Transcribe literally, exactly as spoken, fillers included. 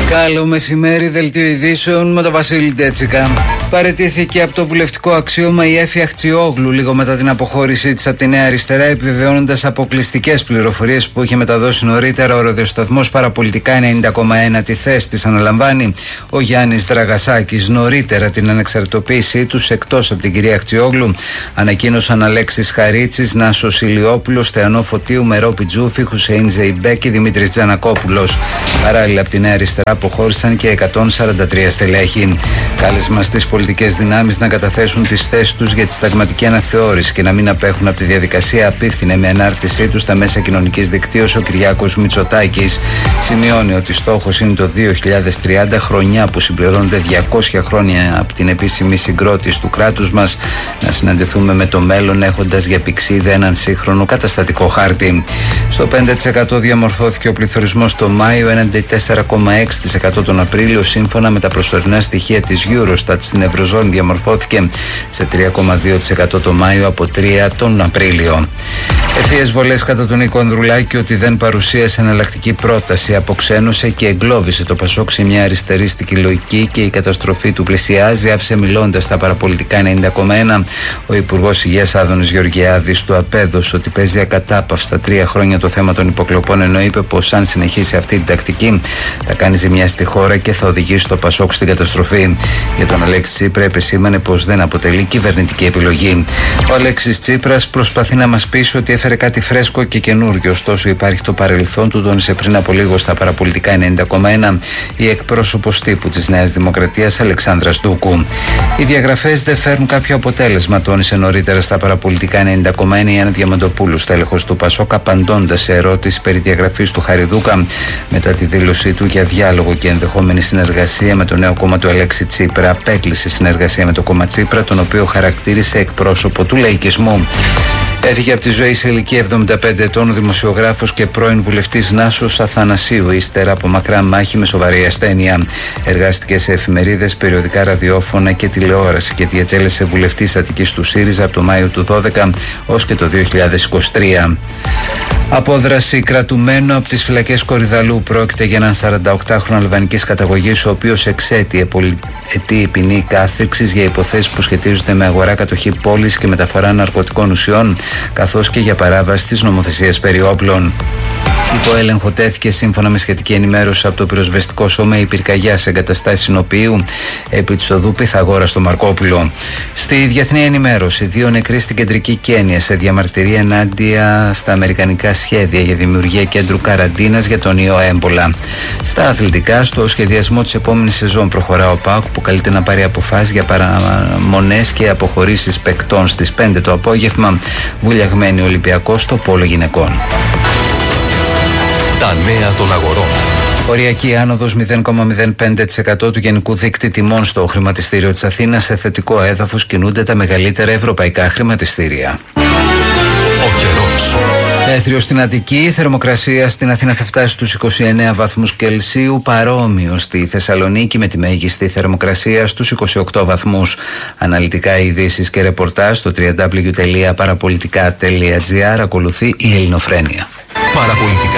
Καλό μεσημέρι, δελτίο ειδήσεων με τον Βασίλη Ντέτσικα. Παραιτήθηκε από το βουλευτικό αξίωμα η Έφη Αχτσιόγλου λίγο μετά την αποχώρησή της από τη Νέα Αριστερά, επιβεβαιώνοντας αποκλειστικές πληροφορίες που είχε μεταδώσει νωρίτερα ο ραδιοσταθμός Παραπολιτικά ενενήντα κόμμα ένα. Τη θέση της αναλαμβάνει ο Γιάννης Δραγασάκης. Νωρίτερα την ανεξαρτητοποίησή τους, εκτός από την κυρία Αχτσιόγλου, ανακοίνωσαν Αλέξης Χαρίτσης, Νάσος Ηλιόπουλος, Θεανό Φωτίου, Μερό Πιτζούφη, Χουσέιν Ζεϊμπέκη, Δημήτρης Τζανακόπουλος. Παράλληλα από τη Νέα Αριστερά αποχώρησαν και εκατόν σαράντα τρία στελέχη. Κάλεσμα στις πολιτικές δυνάμεις να καταθέσουν τις θέσεις τους για τη συνταγματική αναθεώρηση και να μην απέχουν από τη διαδικασία απίφθινε με ανάρτησή τους στα μέσα κοινωνικής δικτύωσης ο Κυριάκος Μητσοτάκης. Σημειώνει ότι στόχος είναι το δύο χιλιάδες τριάντα, χρονιά που συμπληρώνονται διακόσια χρόνια από την επίσημη συγκρότηση του κράτους μας, να συναντηθούμε με το μέλλον έχοντας για πηξίδα έναν σύγχρονο καταστατικό χάρτη. Στο πέντε τοις εκατό διαμορφώθηκε ο πληθωρισμός το Μάιο, έναντι τέσσερα κόμμα έξι τοις εκατό τον Απρίλιο, σύμφωνα με τα προσωρινά στοιχεία της Eurostat. Στην Ευρωζώνη διαμορφώθηκε σε τρία κόμμα δύο τοις εκατό το Μάιο από τρία τοις εκατό τον Απρίλιο. Ευθείες βολές κατά τον Νίκο Ανδρουλάκη ότι δεν παρουσίασε εναλλακτική πρόταση, αποξένωσε και εγκλώβησε το Πασόκ σε μια αριστερίστικη λογική και η καταστροφή του πλησιάζει, άφησε μιλώντας στα Παραπολιτικά ενενήντα κόμμα ένα. Ο Υπουργός Υγείας Άδωνης Γεωργιάδης του απέδωσε ότι παίζει ακατάπαυστα τρία χρόνια το θέμα των υποκλοπών, ενώ είπε πως αν συνεχίσει αυτή την τακτική θα κάνει ζημιά στη χώρα και θα οδηγήσει το Πασόκ στην καταστροφή. Για τον Αλέξη Τσίπρα επεσήμανε πως δεν αποτελεί κυβερνητική επιλογή. Ο Αλέξης Τσίπρας προσπαθεί να μας πείσει ότι έφερε κάτι φρέσκο και καινούργιο, ωστόσο υπάρχει το παρελθόν του, τόνισε πριν από λίγο στα Παραπολιτικά ενενήντα κόμμα ένα η εκπρόσωπος τύπου της Νέας Δημοκρατίας Αλεξάνδρα Στούκου. Οι διαγραφές δεν φέρνουν κάποιο αποτέλεσμα, τόνισε νωρίτερα στα Παραπολιτικά ενενήντα κόμμα ένα η Άννα Διαμαντοπούλου, στέλεχος του Πασόκ, απαντώντας σε ερώτηση περί διαγραφής του Χαριδούκα μετά τη δήλωσή του για διάλογο και ενδεχόμενη συνεργασία με το νέο κόμμα του Αλέξη Τσίπρα. Απέκλεισε συνεργασία με το κόμμα Τσίπρα, τον οποίο χαρακτήρισε εκπρόσωπο του λαϊκισμού. Έφυγε από τη ζωή σε ηλικία εβδομήντα πέντε ετών ο δημοσιογράφος και πρώην βουλευτής Νάσος Αθανασίου, ύστερα από μακρά μάχη με σοβαρή ασθένεια. Εργάστηκε σε εφημερίδες, περιοδικά, ραδιόφωνα και τηλεόραση και διατέλεσε βουλευτής Αττικής του ΣΥΡΙΖΑ από το Μάιο του δώδεκα ως και το δύο χιλιάδες είκοσι τρία. Απόδραση κρατουμένου από τις φυλακές Κορυδαλού. Πρόκειται για έναν σαρανταοκτάχρονο αλβανικής καταγωγής, ο οποίος εξέτειε πολυετή ποινή κάθριξης για υποθέσεις που σχετίζονται με αγορά, κατοχή πόλης και μεταφορά ναρκωτικών ουσιών, καθώς και για παράβαση της νομοθεσίας περί όπλων. Υπό έλεγχο τέθηκε, σύμφωνα με σχετική ενημέρωση από το πυροσβεστικό σώμα, η πυρκαγιά σε εγκαταστάσεις Συνοποιείου επί της οδού Πυθαγόρα στο Μαρκόπουλο. Στη διεθνή ενημέρωση, δύο νεκροί στην κεντρική Κένια σε διαμαρτυρία ενάντια στα αμερικανικά σχέδια για δημιουργία κέντρου καραντίνας για τον ιό έμπολα. Στα αθλητικά, στο σχεδιασμό της επόμενης σεζόν προχωρά ο ΠΑΟΚ, που καλείται να πάρει αποφάσεις για παραμονές και αποχωρήσεις παικτών στις πέντε το απόγευμα. Βουλιαγμένη Ολυμπιακός στο πόλο γυναικών. Τα νέα των αγορών. Οριακή άνοδος μηδέν κόμμα μηδέν πέντε τοις εκατό του γενικού δείκτη τιμών στο χρηματιστήριο της Αθήνας. Σε θετικό έδαφος κινούνται τα μεγαλύτερα ευρωπαϊκά χρηματιστήρια. Ο καιρός. Έθριο στην Αττική, η θερμοκρασία στην Αθήνα θα φτάσει στους είκοσι εννέα βαθμούς Κελσίου, παρόμοιο στη Θεσσαλονίκη με τη μέγιστη θερμοκρασία στους είκοσι οκτώ βαθμούς. Αναλυτικά ειδήσεις και ρεπορτάζ στο double-u double-u double-u τελεία παραπολιτικά τελεία τζι άρ. Ακολουθεί η Ελληνοφρένεια. Παραπολιτικά.